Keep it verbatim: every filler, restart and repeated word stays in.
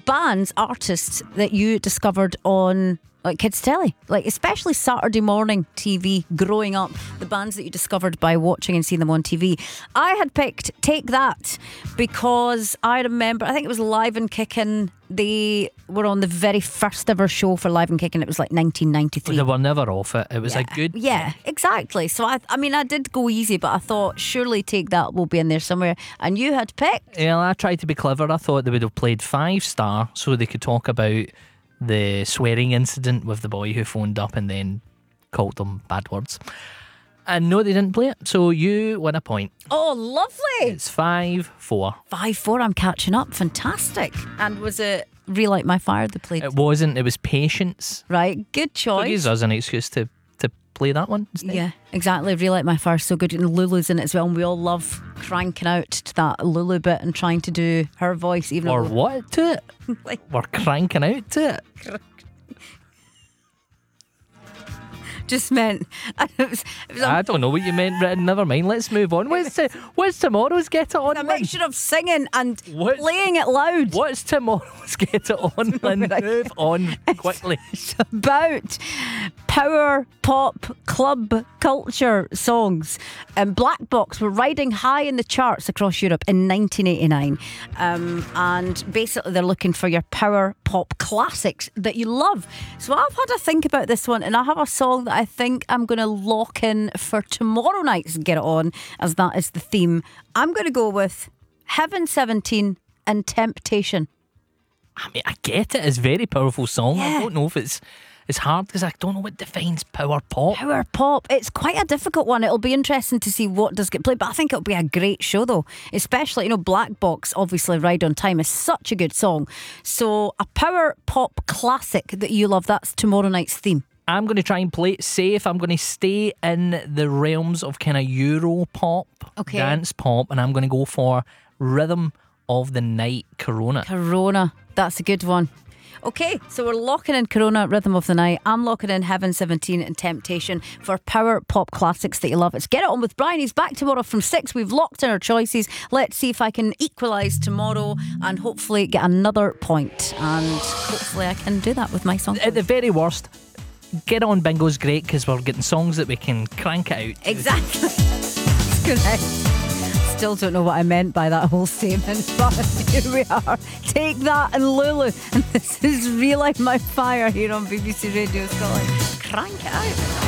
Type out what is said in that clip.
bands, artists that you discovered on like kids telly, like especially Saturday morning T V growing up, the bands that you discovered by watching and seeing them on T V. I had picked Take That because I remember, I think it was Live and Kickin'. They were on the very first ever show for Live and Kickin'. It was like nineteen ninety-three. They were never off it. It was yeah. a good... Yeah, exactly. So I I mean, I did go easy, but I thought surely Take That will be in there somewhere. And you had picked... Yeah, I tried to be clever. I thought they would have played Five Star so they could talk about the swearing incident with the boy who phoned up and then called them bad words. And no, they didn't play it. So you win a point. Oh, lovely. It's five four. five four, I'm catching up. Fantastic. And was it Relight My Fire they played? It wasn't. It was Patience. Right, good choice. So it gives us an excuse to, to play that one instead. Yeah, exactly. Relight My Fire, so good. And Lulu's in it as well. And we all love cranking out to that Lulu bit and trying to do her voice. Even Or though- what to it? like, We're cranking out to it. just meant it was, it was a, I don't know what you meant, Britain. Never mind. Let's move on. What's, to, what's tomorrow's Get It On? a Lynn? mixture of singing and What? playing it loud. What's tomorrow's Get It On? Lynn? Move on quickly. It's about power pop club culture songs. Um, Black Box were riding high in the charts across Europe in nineteen eighty-nine, um, and basically they're looking for your power pop classics that you love. So I've had a think about this one, and I have a song that I think I'm going to lock in for tomorrow night's Get It On, as that is the theme. I'm going to go with Heaven seventeen and Temptation. I mean, I get it. It's a very powerful song. Yeah. I don't know if it's it's hard because I don't know what defines power pop. Power pop. It's quite a difficult one. It'll be interesting to see what does get played, but I think it'll be a great show though. Especially, you know, Black Box, obviously Ride on Time is such a good song. So a power pop classic that you love, that's tomorrow night's theme. I'm going to try and play it safe. I'm going to stay in the realms of kind of Euro pop, Okay. dance pop, and I'm going to go for Rhythm of the Night, Corona. Corona. That's a good one. Okay, so we're locking in Corona, Rhythm of the Night. I'm locking in Heaven seventeen and Temptation for power pop classics that you love. It's Get It On with Brian. He's back tomorrow from six. We've locked in our choices. Let's see if I can equalise tomorrow and hopefully get another point. And hopefully I can do that with my song. At the very worst, Get On Bingo's great because we're getting songs that we can crank it out. Exactly. That's correct. Still don't know what I meant by that whole statement, but here we are. Take That and Lulu, and this is Relight My Fire here on B B C Radio Scotland. Crank it out.